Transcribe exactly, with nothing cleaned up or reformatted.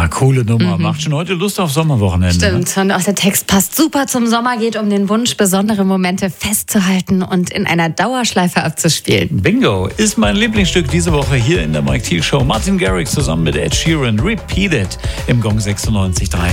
Ja, coole Nummer. Mhm. Macht schon heute Lust auf Sommerwochenende. Stimmt. Ne? Und auch der Text passt super zum Sommer, geht um den Wunsch, besondere Momente festzuhalten und in einer Dauerschleife abzuspielen. Bingo ist mein Lieblingsstück diese Woche hier in der Mike Thiel Show. Martin Garrix zusammen mit Ed Sheeran. Repeat It im Gong sechsundneunzig Komma drei.